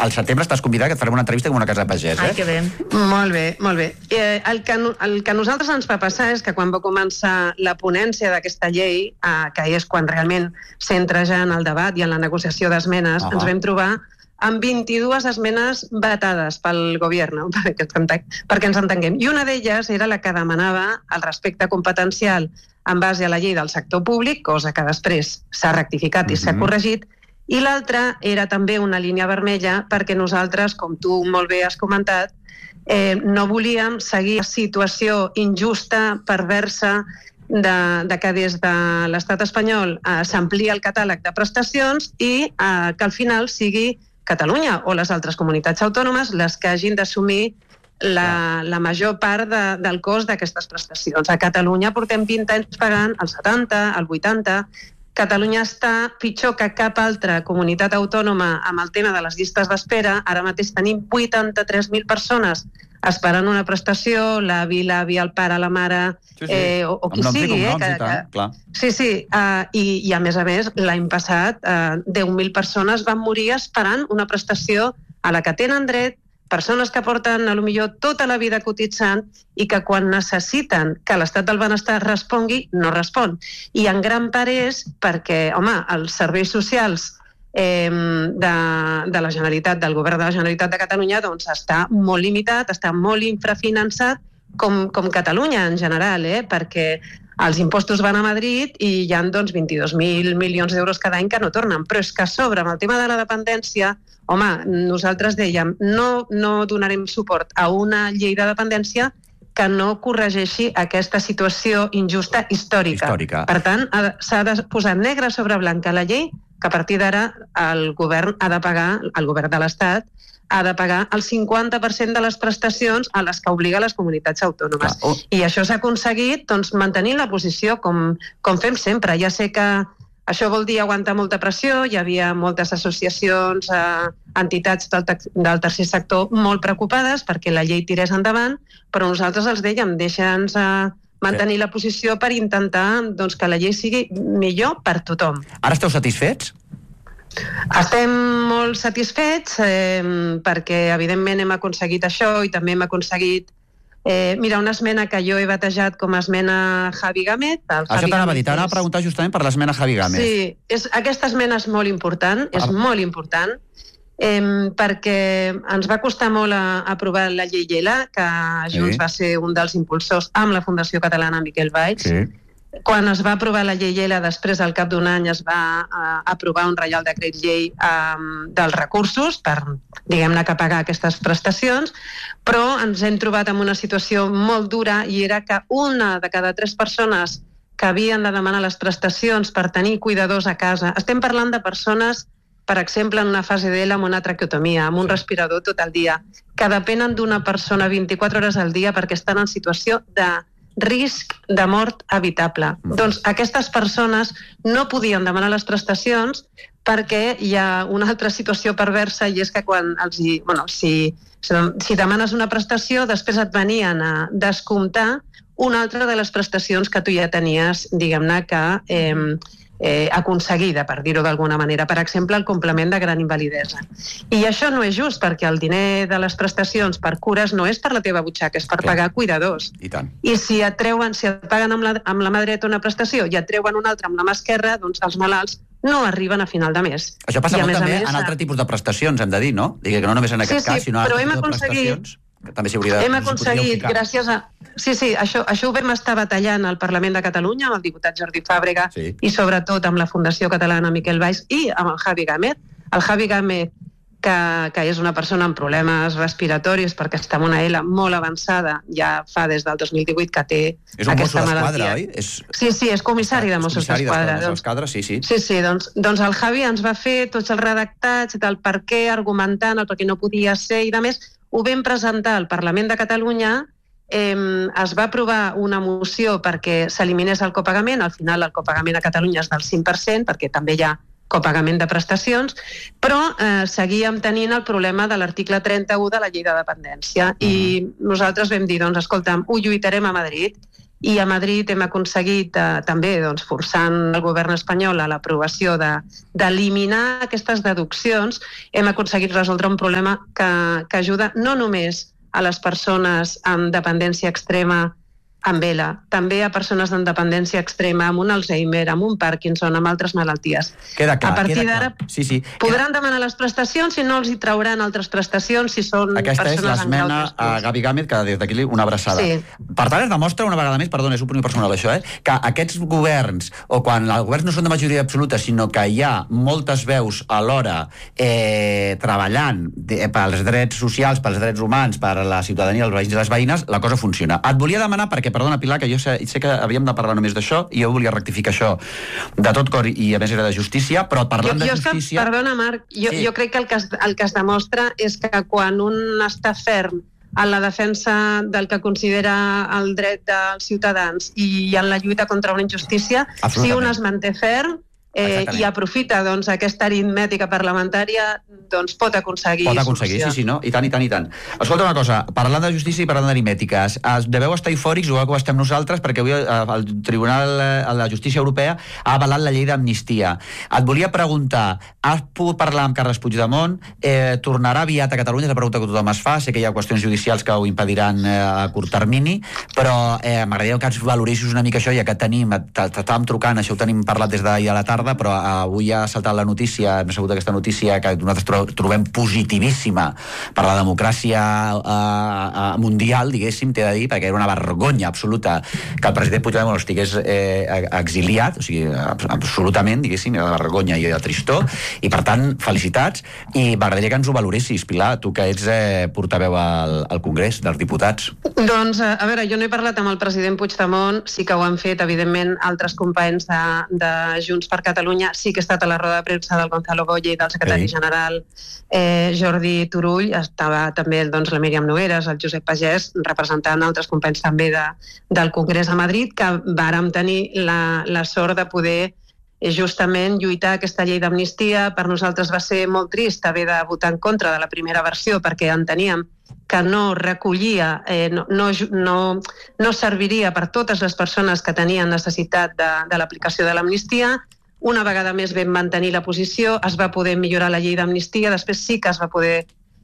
al setembre estàs convidat, que et farem una entrevista com una casa de pagès, Ai, que bé. Molt bé, molt bé. El que a nosaltres ens va passar és que quan va començar la ponència d'aquesta llei, que és quan realment s'entra ja en el debat i en la negociació d'esmenes, ens vam trobar amb 22 esmenes vetades pel govern, perquè ens entenguem. I una d'elles era la que demanava el respecte competencial en base a la llei del sector públic, cosa que després s'ha rectificat i s'ha corregit, i l'altra era també una línia vermella perquè nosaltres, com tu molt bé has comentat, no volíem seguir la situació injusta, perversa, de que des de l'estat espanyol s'amplia el catàleg de prestacions i que al final sigui Catalunya o les altres comunitats autònomes les que hagin d'assumir la major part del cost d'aquestes prestacions. A Catalunya portem 20 anys pagant el 70, el 80. Catalunya està pitjor que cap altra comunitat autònoma amb el tema de les llistes d'espera. Ara mateix tenim 83.000 persones esperant una prestació, l'avi, el pare, la mare, o qui sigui. Sí, i a més, l'any passat 10.000 persones van morir esperant una prestació a la que tenen dret, persones que porten potser tota la vida cotitzant i que quan necessiten que l'estat del benestar respongui, no respon. I en gran part és perquè, els serveis socials de la Generalitat, del govern de la Generalitat de Catalunya, doncs està molt limitat, està molt infrafinançat, com Catalunya en general, perquè els impostos van a Madrid i hi ha 22.000 milions d'euros cada any que no tornen. Però és que a sobre, amb el tema de la dependència, nosaltres dèiem, no donarem suport a una llei de dependència que no corregeixi aquesta situació injusta històrica. Per tant, s'ha de posar negre sobre blanc a la llei que a partir d'ara el govern ha de pagar, el govern de l'Estat, ha de pagar el 50% de les prestacions a les que obliga les comunitats autònomes. I això s'ha aconseguit mantenint la posició com fem sempre. Ja sé que això vol dir aguantar molta pressió, hi havia moltes associacions, entitats del tercer sector molt preocupades perquè la llei tirés endavant, però nosaltres els dèiem, deixa'ns mantenir la posició per intentar que la llei sigui millor per tothom. Ara esteu satisfets? Estem molt satisfets perquè, evidentment, hem aconseguit això i també hem aconseguit una esmena que jo he batejat com a esmena Javi Gámez. Això t'anava a dir, t'anava a preguntar justament per l'esmena Javi Gámez. Sí, aquesta esmena és molt important, perquè ens va costar molt aprovar la llei Lleida, que Junts va ser un dels impulsors amb la Fundació Catalana Miquel Valls. Quan es va aprovar la llei Lleida, després al cap d'un any es va aprovar un reial decret llei dels recursos per, diguem-ne, que pagar aquestes prestacions, però ens hem trobat en una situació molt dura i era que una de cada 3 persones que havien de demanar les prestacions per tenir cuidadors a casa, estem parlant de persones, per exemple, en una fase d'ELA amb una traqueotomia, amb un respirador tot el dia, que depenen d'una persona 24 hores al dia perquè estan en situació de risc de mort evitable. Doncs aquestes persones no podien demanar les prestacions perquè hi ha una altra situació perversa i és que quan si demanes una prestació, després et venien a descomptar una altra de les prestacions que tu ja tenies, diguem-ne, que aconseguida, per dir-ho d'alguna manera. Per exemple, el complement de gran invalidesa. I això no és just, perquè el diner de les prestacions per cures no és per la teva butxaca, és per pagar cuidadors. I si et paguen amb la mà dreta una prestació i et treuen una altra amb la mà esquerra, doncs els malalts no arriben a final de mes. Això passa molt també en altres tipus de prestacions, hem de dir, no? Que no només en aquest cas, sinó en altres tipus de prestacions. Hem aconseguit, gràcies a... Sí, això ho vam estar batallant al Parlament de Catalunya amb el diputat Jordi Fàbrega i sobretot amb la Fundació Catalana Miquel Valls i amb el Javi Gámez. El Javi Gámez, que és una persona amb problemes respiratoris perquè està en una ELA molt avançada, ja fa des del 2018 que té aquesta malaltia. És un Mosso d'Esquadra, oi? Sí, és comissari de Mossos d'Esquadra. Sí, doncs el Javi ens va fer tots els redactats, el per què, argumentant el per què no podia ser i, a més, ho vam presentar al Parlament de Catalunya, es va aprovar una moció perquè s'eliminés el copagament, al final el copagament a Catalunya és del 5%, perquè també hi ha copagament de prestacions, però seguíem tenint el problema de l'article 31 de la llei de dependència. I nosaltres vam dir, doncs, escolta'm, ho lluitarem a Madrid i a Madrid hem aconseguit també, forçant el govern espanyol a l'aprovació d'eliminar aquestes deduccions, hem aconseguit resoldre un problema que ajuda no només a les persones amb dependència extrema amb ELA, també a persones amb dependència extrema, amb un Alzheimer, amb un Parkinson, amb altres malalties. Queda clar, a partir d'ara podran demanar les prestacions i no els hi trauran altres prestacions si són aquesta persones amb grau l'esmena a Gavi Gámez, que des d'aquí una abraçada. Sí. Per tant, es demostra una vegada més, perdona, és opinió personal això, que aquests governs, o quan els governs no són de majoria absoluta, sinó que hi ha moltes veus alhora treballant pels drets socials, pels drets humans, per a la ciutadania, els veïns i les veïnes, la cosa funciona. Et volia demanar, perquè perdona, Pilar, que jo sé que havíem de parlar només d'això i jo volia rectificar això de tot cor i a més era de justícia, però parlant de justícia... Perdona, Marc, jo crec que el que es demostra és que quan un està ferm en la defensa del que considera el dret dels ciutadans i en la lluita contra una injustícia, si un es manté ferm i aprofita aquesta aritmètica parlamentària, pot aconseguir solució. Sí, no? I tant. Escolta una cosa, parlant de justícia i parlant d'aritmètiques, deveu estar eufòrics, igual que ho estem nosaltres, perquè avui el Tribunal de la Justícia Europea ha avalat la llei d'amnistia. Et volia preguntar, has pogut parlar amb Carles Puigdemont? Tornarà aviat a Catalunya? És la pregunta que tothom es fa. Sé que hi ha qüestions judicials que ho impediran a curt termini, però m'agradaria que ens valoressis una mica això, ja que t'estàvem trucant, això ho tenim parlat des d'ahir a la tarda, però avui ha saltat la notícia, hem sabut aquesta notícia que nosaltres trobem positivíssima per la democràcia mundial, diguéssim, t'he de dir, perquè era una vergonya absoluta que el president Puigdemont estigués exiliat, o sigui, absolutament, diguéssim, era de vergonya i de tristor, i per tant, felicitats, i m'agradaria que ens ho valoressis, Pilar, tu que ets portaveu al Congrés dels Diputats. Doncs, a veure, jo no he parlat amb el president Puigdemont, sí que ho han fet, evidentment, altres companys de Junts per Catalunya, sí que he estat a la roda de premsa del Gonzalo Boye i del secretari general Jordi Turull, estava també la Míriam Nogueras, el Josep Pagès, representant altres companys també del Congrés a Madrid, que vàrem tenir la sort de poder justament lluitar aquesta llei d'amnistia. Per nosaltres va ser molt trist haver de votar en contra de la primera versió perquè enteníem que no recollia, no serviria per totes les persones que tenien necessitat de l'aplicació de l'amnistia. Una vegada més vam mantenir la posició, es va poder millorar la llei d'amnistia, després sí que es va poder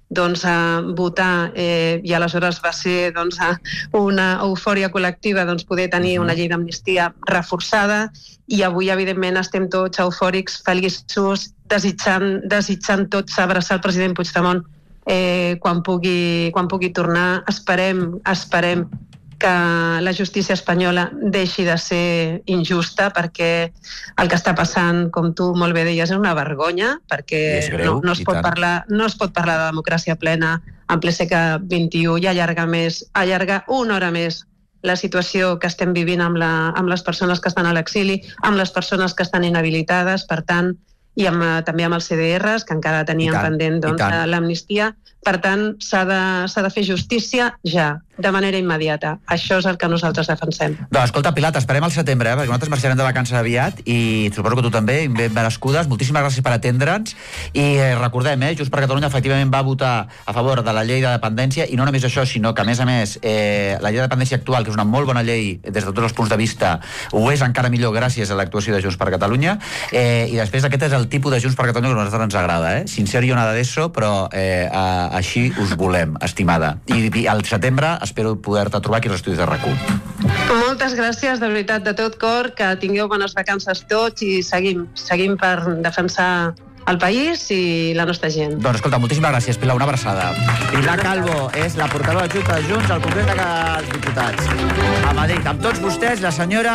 votar i aleshores va ser una eufòria col·lectiva poder tenir una llei d'amnistia reforçada i avui evidentment estem tots eufòrics, feliços, desitjant tots abraçar el president Puigdemont quan pugui tornar. Esperem que la justícia espanyola deixi de ser injusta, perquè el que està passant, com tu molt bé deies, és una vergonya, perquè no es pot parlar de democràcia plena en ple segle XXI i allargar una hora més la situació que estem vivint amb les persones que estan a l'exili, amb les persones que estan inhabilitades, per tant, i també amb els CDRs, que encara teníem pendent l'amnistia. Per tant, s'ha de fer justícia ja, de manera immediata. Això és el que nosaltres defensem. Doncs escolta, Pilar, t'esperem al setembre, perquè nosaltres marxarem de vacances aviat i suposo que tu també, ben merescudes. Moltíssimes gràcies per atendre'ns i recordem, Junts per Catalunya efectivament va votar a favor de la llei de dependència i no només això, sinó que a més la llei de dependència actual, que és una molt bona llei des de tots els punts de vista, ho és encara millor gràcies a l'actuació de Junts per Catalunya i després aquest és el tipus de Junts per Catalunya que a nosaltres ens agrada, sincer i nada d'eso, però així us volem, estimada. I al setembre espero poder-te trobar aquí als estudis de RAC1. Moltes gràcies, de veritat, de tot cor, que tingueu bones vacances tots i seguim per defensar el país i la nostra gent. Doncs escolta, moltíssimes gràcies, Pilar, una abraçada. Pilar Calvo és la portaveu adjunta de Junts al Congrés dels Diputats a Madrid. Amb tots vostès, la senyora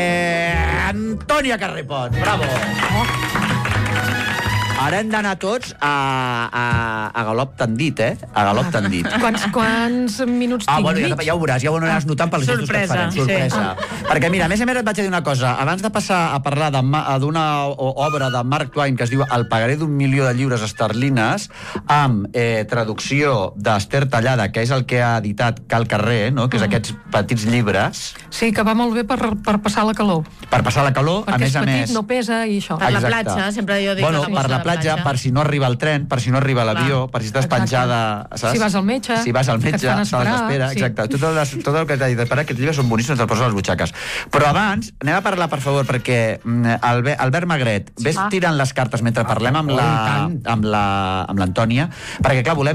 Antònia Carrepot. Bravo! Ara hem d'anar tots a galop tendit, a galop tendit. Quants minuts tinc? Bueno, ja ho veuràs, ja ho aniràs notant pels gestos que et farem. Sorpresa. Perquè mira, a més et vaig a dir una cosa. Abans de passar a parlar d'una obra de Mark Twain que es diu El pagaré d'1.000.000 de lliures esterlines, amb traducció d'Ester Tallada, que és el que ha editat Cal Carrer, que és aquests petits llibres. Sí, que va molt bé per passar la calor. Per passar la calor, a més a més. Perquè és petit, no pesa i això. Per la platja, sempre jo dic. Bueno, per la platja, per si no arriba el tren, per si no arriba l'avió, per si estàs penjada, saps? Si vas al metge, si vas al metge, que et fan esperar, sí. exacte. Tot el que t'ha dit d'esperar, aquests llibres són boníssims, te'ls poses a les butxaques. Però abans, anem a parlar, per favor, perquè Albert Magret, ves tirant les cartes mentre parlem amb l'Antònia, perquè, clar, volem